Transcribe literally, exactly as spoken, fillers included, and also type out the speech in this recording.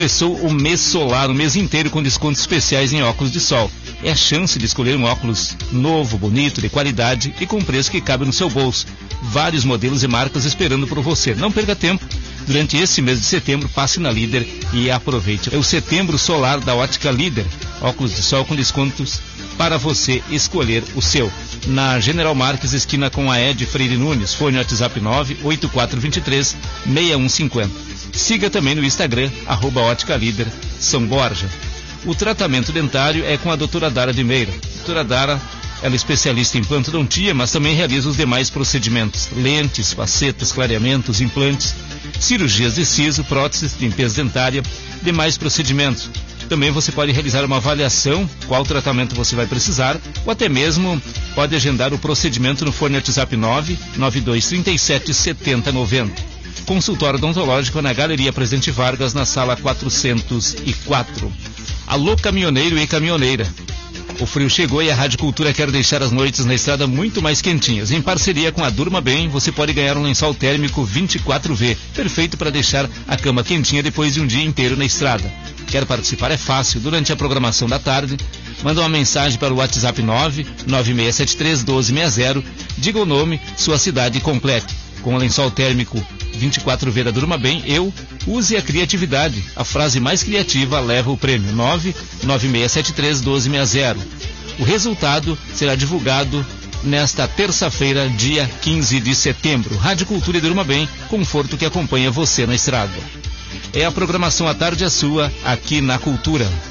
Começou o mês solar, o mês inteiro com descontos especiais em óculos de sol. É a chance de escolher um óculos novo, bonito, de qualidade e com preço que cabe no seu bolso. Vários modelos e marcas esperando por você. Não perca tempo. Durante esse mês de setembro, passe na Líder e aproveite. É o Setembro Solar da Ótica Líder. Óculos de sol com descontos para você escolher o seu. Na General Marques, esquina com a Ed Freire Nunes. Fone WhatsApp nove oito quatro dois três seis um cinco zero. Siga também no Instagram, arroba Ótica Líder São Borja. O tratamento dentário é com a doutora Dara de Meira. Doutora Dara, ela é especialista em implantodontia, mas também realiza os demais procedimentos. Lentes, facetas, clareamentos, implantes, cirurgias de siso, próteses, limpeza dentária, demais procedimentos. Também você pode realizar uma avaliação, qual tratamento você vai precisar, ou até mesmo pode agendar o procedimento no fone WhatsApp nove nove dois três sete sete zero nove zero. Consultório odontológico na Galeria Presidente Vargas, na sala quatrocentos e quatro. Alô, caminhoneiro e caminhoneira. O frio chegou e a Rádio Cultura quer deixar as noites na estrada muito mais quentinhas. Em parceria com a Durma Bem, você pode ganhar um lençol térmico vinte e quatro V, perfeito para deixar a cama quentinha depois de um dia inteiro na estrada. Quer participar? É fácil. Durante a programação da tarde, manda uma mensagem para o WhatsApp nove nove seis sete três um dois seis zero, diga o nome, sua cidade e complete. Com o lençol térmico vinte e quatro V da Durma Bem, eu use a criatividade. A frase mais criativa leva o prêmio. Nove nove seis sete três um dois seis zero. O resultado será divulgado nesta terça-feira, dia quinze de setembro. Rádio Cultura e Durma Bem, conforto que acompanha você na estrada. É a programação à tarde é sua, aqui na Cultura.